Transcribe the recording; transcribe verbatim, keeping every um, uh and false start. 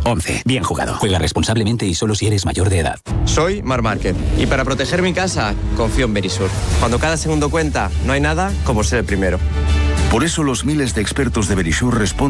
once. Bien jugado. Juega responsablemente y solo si eres mayor de edad. Soy Mar Márquez y para proteger mi casa confío en Verisur. Cuando cada segundo cuenta, no hay nada como ser el primero. Por eso los miles de expertos de Verisur responden